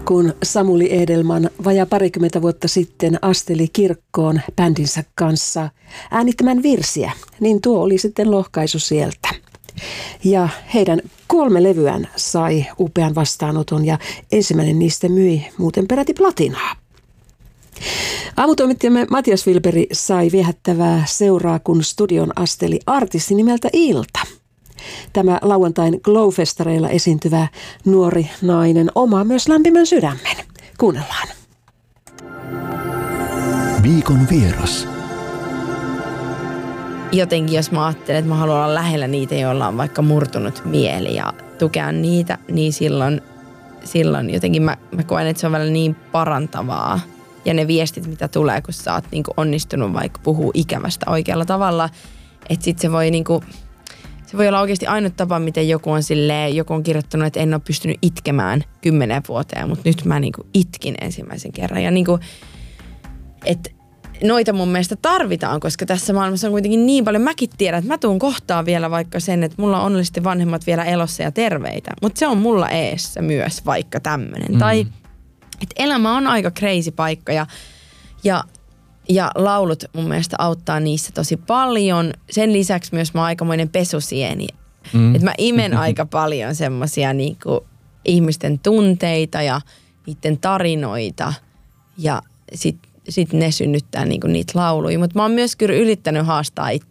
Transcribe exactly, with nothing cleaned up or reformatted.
kun Samuli Edelman vajaa parikymmentä vuotta sitten asteli kirkkoon bändinsä kanssa äänittämään virsiä, niin tuo oli sitten lohkaisu sieltä. Ja heidän kolme levyään sai upean vastaanoton ja ensimmäinen niistä myi muuten peräti platinaa. Aamutoimittajamme Matias Wilberi sai viehättävää seuraa, kun studion asteli artisti nimeltä Ilta. Tämä lauantain Glow-festareilla esiintyvä nuori nainen omaa myös lämpimän sydämen. Kuunnellaan. Viikon vieras. Jotenkin jos mä ajattelen, että mä haluan olla lähellä niitä, joilla on vaikka murtunut mieli ja tukea niitä, niin silloin, silloin jotenkin mä, mä koen, että se on välillä niin parantavaa. Ja ne viestit, mitä tulee, kun sä oot niin kuin onnistunut vaikka puhuu ikävästä oikealla tavalla, että sit se voi niin kuin, se voi olla oikeasti ainut tapa, miten joku on silleen, joku on kirjoittanut, että en ole pystynyt itkemään kymmenen vuoteen, mutta nyt mä niin kuin itkin ensimmäisen kerran. Ja niin kuin, että noita mun mielestä tarvitaan, koska tässä maailmassa on kuitenkin niin paljon. Mäkin tiedän, että mä tuun kohtaan vielä vaikka sen, että mulla on onnellisesti vanhemmat vielä elossa ja terveitä. Mutta se on mulla eessä myös vaikka tämmöinen. Mm. Tai että elämä on aika crazy paikka ja, ja, ja laulut mun mielestä auttaa niissä tosi paljon. Sen lisäksi myös mä oon aikamoinen pesusieni. Mm. Että mä imen aika paljon semmosia niinku ihmisten tunteita ja niiden tarinoita ja sit sit ne synnyttää niinku niitä lauluja. Mutta mä oon myös kyllä yrittänyt haastaa itseäni